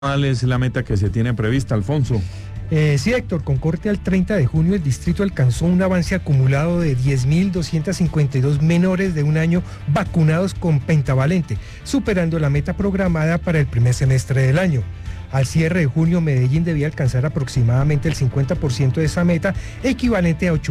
¿Cuál es la meta que se tiene prevista, Alfonso? Sí, Héctor, con corte al 30 de junio el distrito alcanzó un avance acumulado de 10.252 menores de un año vacunados con pentavalente, superando la meta programada para el primer semestre del año. Al cierre de junio, Medellín debía alcanzar aproximadamente el 50% de esa meta, equivalente a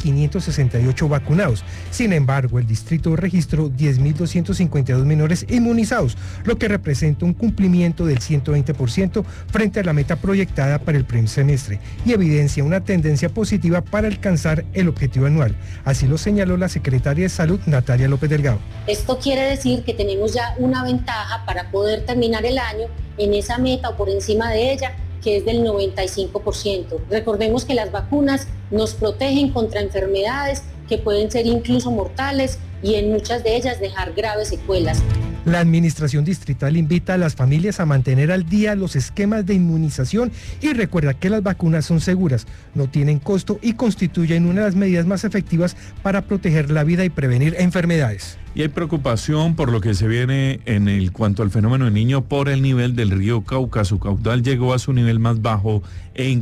8.568 vacunados. Sin embargo, el distrito registró 10.252 menores inmunizados, lo que representa un cumplimiento del 120% frente a la meta proyectada para el primer semestre y evidencia una tendencia positiva para alcanzar el objetivo anual. Así lo señaló la secretaria de Salud, Natalia López Delgado. Esto quiere decir que tenemos ya una ventaja para poder terminar el año en esa meta o por encima de ella, que es del 95%. Recordemos que las vacunas nos protegen contra enfermedades que pueden ser incluso mortales y en muchas de ellas dejar graves secuelas. La administración distrital invita a las familias a mantener al día los esquemas de inmunización y recuerda que las vacunas son seguras, no tienen costo y constituyen una de las medidas más efectivas para proteger la vida y prevenir enfermedades. Y hay preocupación por lo que se viene en cuanto al fenómeno del Niño por el nivel del río Cauca. Su caudal llegó a su nivel más bajo en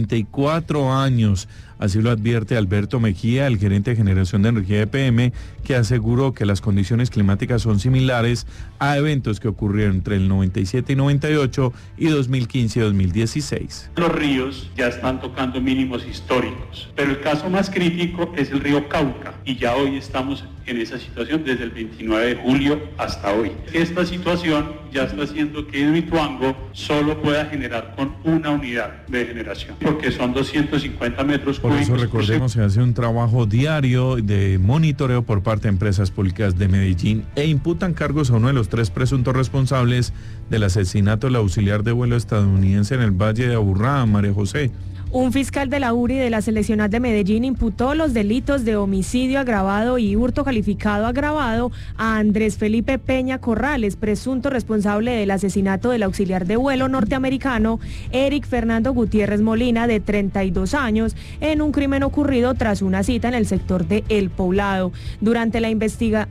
44 años. Así lo advierte Alberto Mejía, el gerente de generación de energía de EPM, que aseguró que las condiciones climáticas son similares a eventos que ocurrieron entre el 97 y 98 y 2015 y 2016. Los ríos ya están tocando mínimos históricos, pero el caso más crítico es el río Cauca y ya hoy estamos en esa situación desde el 29 de julio hasta hoy. Esta situación ya está haciendo que Hidroituango solo pueda generar con una unidad de generación, porque son 250 metros cúbicos. Por eso recordemos que hace un trabajo diario de monitoreo por parte de empresas públicas de Medellín e imputan cargos a uno de los 3 presuntos responsables del asesinato del auxiliar de vuelo estadounidense en el Valle de Aburrá, María José. Un fiscal de la URI de la Seleccional de Medellín imputó los delitos de homicidio agravado y hurto calificado agravado a Andrés Felipe Peña Corrales, presunto responsable del asesinato del auxiliar de vuelo norteamericano Eric Fernando Gutiérrez Molina, de 32 años, en un crimen ocurrido tras una cita en el sector de El Poblado. Durante la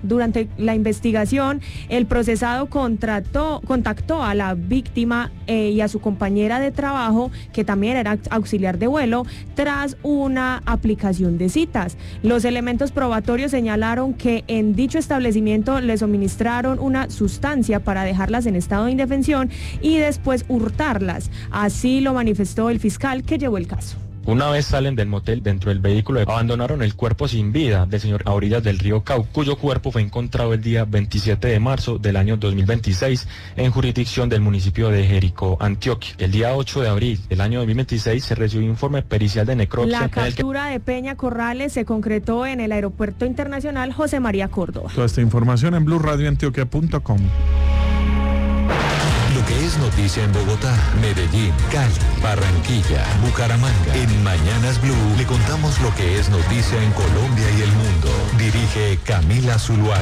investigación, el procesado contactó a la víctima y a su compañera de trabajo, que también era auxiliar de vuelo, tras una aplicación de citas. Los elementos probatorios señalaron que en dicho establecimiento le suministraron una sustancia para dejarlas en estado de indefensión y después hurtarlas. Así lo manifestó el fiscal que llevó el caso. Una vez salen del motel, dentro del vehículo abandonaron el cuerpo sin vida del señor a orillas del río Cauca, cuyo cuerpo fue encontrado el día 27 de marzo del año 2026 en jurisdicción del municipio de Jericó, Antioquia. El día 8 de abril del año 2026 se recibió informe pericial de necropsia. La captura de Peña Corrales se concretó en el Aeropuerto Internacional José María Córdoba. Toda esta información en bluradioantioquia.com. Lo que es noticia en Bogotá, Medellín, Cali, Barranquilla, Bucaramanga. En Mañanas Blue le contamos lo que es noticia en Colombia y el mundo. Dirige Camila Zuluaga.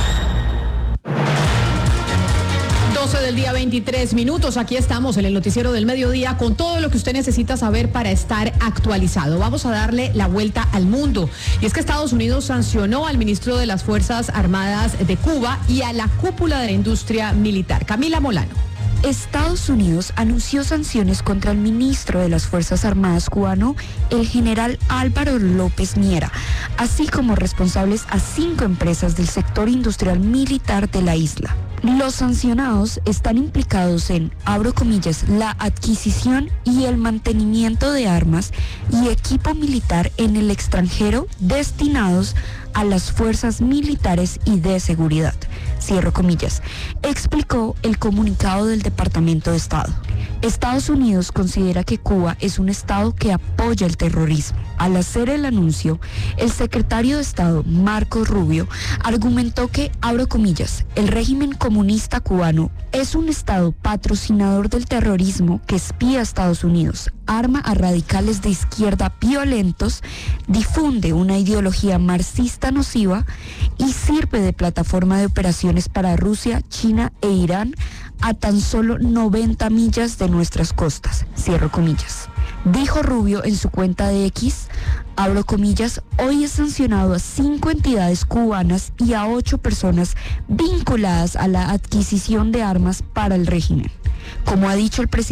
12 del día, 23 minutos. Aquí estamos en el noticiero del mediodía con todo lo que usted necesita saber para estar actualizado. Vamos a darle la vuelta al mundo. Y es que Estados Unidos sancionó al ministro de las Fuerzas Armadas de Cuba y a la cúpula de la industria militar. Camila Molano. Estados Unidos anunció sanciones contra el ministro de las Fuerzas Armadas cubano, el general Álvaro López Miera, así como responsables a 5 empresas del sector industrial militar de la isla. Los sancionados están implicados en, abro comillas, la adquisición y el mantenimiento de armas y equipo militar en el extranjero destinados a las fuerzas militares y de seguridad, cierro comillas, explicó el comunicado del Departamento de Estado. Estados Unidos considera que Cuba es un estado que apoya el terrorismo. Al hacer el anuncio, el secretario de Estado, Marco Rubio, argumentó que, abro comillas, el régimen comunista cubano es un estado patrocinador del terrorismo que espía a Estados Unidos, arma a radicales de izquierda violentos, difunde una ideología marxista nociva y sirve de plataforma de operaciones para Rusia, China e Irán a tan solo 90 millas de nuestras costas, cierro comillas. Dijo Rubio en su cuenta de X, abro comillas, hoy es sancionado a 5 entidades cubanas y a 8 personas vinculadas a la adquisición de armas para el régimen. Como ha dicho el presidente